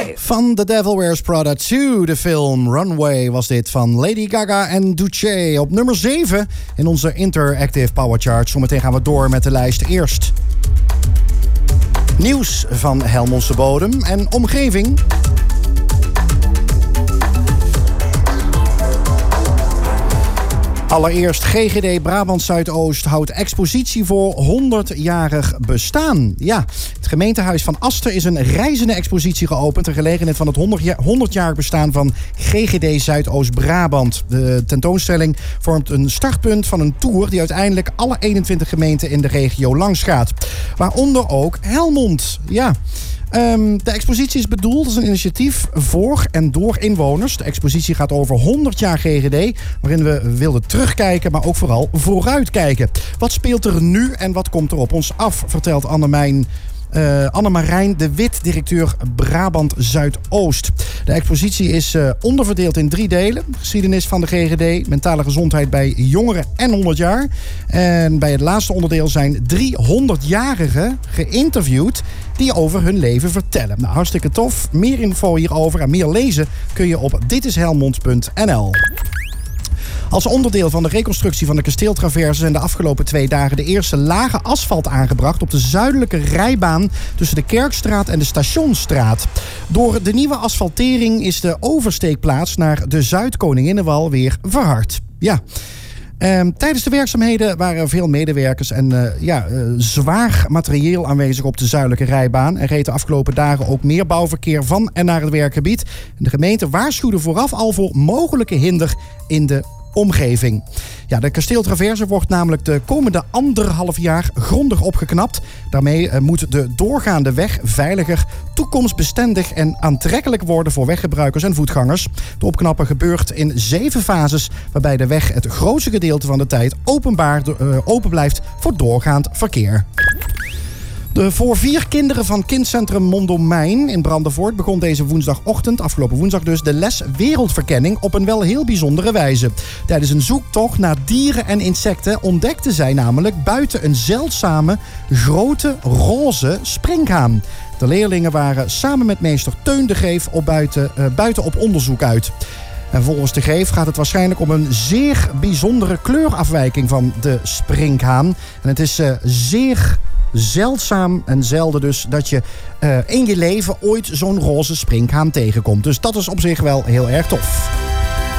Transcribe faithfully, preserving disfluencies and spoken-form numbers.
Runway. Van The Devil Wears Prada twee, de film Runway, was dit van Lady Gaga en Duce. Op nummer zeven in onze Interactive Power Chart. Zometeen gaan we door met de lijst. Eerst nieuws van Helmondse Bodem en omgeving. Allereerst G G D Brabant Zuidoost houdt expositie voor honderdjarig bestaan. Ja, het gemeentehuis van Aster is een reizende expositie geopend ter gelegenheid van het honderdjarig bestaan van G G D Zuidoost-Brabant. De tentoonstelling vormt een startpunt van een tour die uiteindelijk alle eenentwintig gemeenten in de regio langs gaat. Waaronder ook Helmond. Ja. Um, de expositie is bedoeld als een initiatief voor en door inwoners. De expositie gaat over honderd jaar G G D, waarin we wilden terugkijken, maar ook vooral vooruitkijken. Wat speelt er nu en wat komt er op ons af, vertelt Annemijn. Uh, Annemarijn de Wit, directeur Brabant Zuidoost. De expositie is uh, onderverdeeld in drie delen. Geschiedenis van de G G D, mentale gezondheid bij jongeren en honderd jaar. En bij het laatste onderdeel zijn driehonderdjarigen geïnterviewd die over hun leven vertellen. Nou, hartstikke tof. Meer info hierover en meer lezen kun je op ditishelmond punt n l. Als onderdeel van de reconstructie van de kasteeltraverse zijn de afgelopen twee dagen de eerste lage asfalt aangebracht op de zuidelijke rijbaan tussen de Kerkstraat en de Stationsstraat. Door de nieuwe asfaltering is de oversteekplaats naar de Zuid-Koninginnenwal weer verhard. Ja. Um, tijdens de werkzaamheden waren er veel medewerkers en uh, ja, uh, zwaar materieel aanwezig op de zuidelijke rijbaan. Er reed de afgelopen dagen ook meer bouwverkeer van en naar het werkgebied. De gemeente waarschuwde vooraf al voor mogelijke hinder in de omgeving. Ja, de kasteeltraverse wordt namelijk de komende anderhalf jaar grondig opgeknapt. Daarmee uh, moet de doorgaande weg veiliger, toekomstbestendig en aantrekkelijk worden voor weggebruikers en voetgangers. De opknappen gebeurt in zeven fases, waarbij de weg het grootste gedeelte van de tijd openbaar, uh, open blijft voor doorgaand verkeer. De voor vier kinderen van kindcentrum Mondomein in Brandenvoort begon deze woensdagochtend, afgelopen woensdag dus, de les wereldverkenning op een wel heel bijzondere wijze. Tijdens een zoektocht naar dieren en insecten ontdekten zij namelijk buiten een zeldzame, grote, roze sprinkhaan. De leerlingen waren samen met meester Teun de Greef op buiten, uh, buiten op onderzoek uit. En volgens de Greef gaat het waarschijnlijk om een zeer bijzondere kleurafwijking van de sprinkhaan. En het is uh, zeer zeldzaam en zelden dus dat je uh, in je leven ooit zo'n roze sprinkhaan tegenkomt. Dus dat is op zich wel heel erg tof.